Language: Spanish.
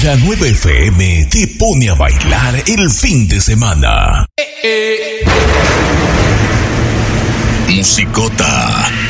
La Nueva FM te pone a bailar el fin de semana. Musicota.